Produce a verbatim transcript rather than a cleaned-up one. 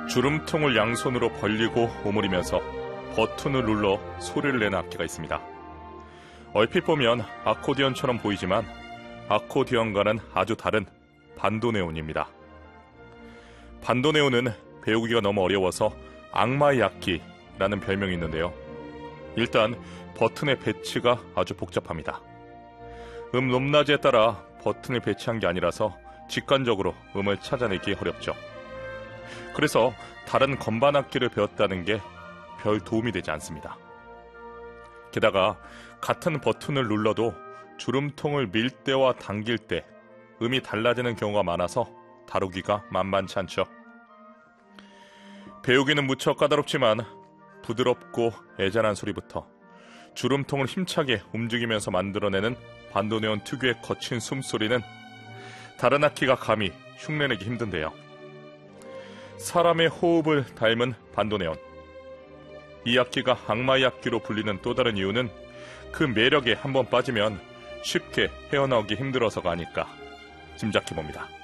주름통을 양손으로 벌리고 오므리면서 버튼을 눌러 소리를 내는 악기가 있습니다. 얼핏 보면 아코디언처럼 보이지만 아코디언과는 아주 다른 반도네온입니다. 반도네온은 배우기가 너무 어려워서 악마의 악기라는 별명이 있는데요. 일단 버튼의 배치가 아주 복잡합니다. 음 높낮이에 따라 버튼을 배치한 게 아니라서 직관적으로 음을 찾아내기 어렵죠. 그래서 다른 건반 악기를 배웠다는 게 별 도움이 되지 않습니다. 게다가 같은 버튼을 눌러도 주름통을 밀 때와 당길 때 음이 달라지는 경우가 많아서 다루기가 만만치 않죠. 배우기는 무척 까다롭지만 부드럽고 애잔한 소리부터 주름통을 힘차게 움직이면서 만들어내는 반도네온 특유의 거친 숨소리는 다른 악기가 감히 흉내내기 힘든데요. 사람의 호흡을 닮은 반도네온. 이 악기가 악마의 악기로 불리는 또 다른 이유는 그 매력에 한번 빠지면 쉽게 헤어나오기 힘들어서가 아닐까 짐작해봅니다.